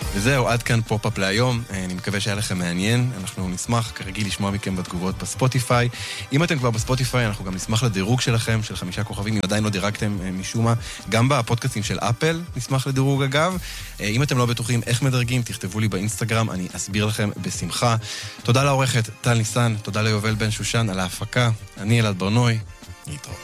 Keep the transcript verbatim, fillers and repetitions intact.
וזהו, עד כאן פופ-אפ להיום. אני מקווה שהיה לכם מעניין. אנחנו נשמח כרגיל לשמוע מכם בתגובות בספוטיפיי. אם אתם כבר בספוטיפיי, אנחנו גם נשמח לדירוג שלכם, של חמישה כוכבים. אם עדיין לא דירגתם משום מה, גם בפודקאסטים של אפל נשמח לדירוג אגב. אם אתם לא בטוחים איך מדרגים, תכתבו לי באינסטגרם, אני אסביר לכם בשמחה. תודה לעורכת טל ניסן, תודה ליובל בן שושן על ההפקה. אני אלעד ברנוי. להתראות.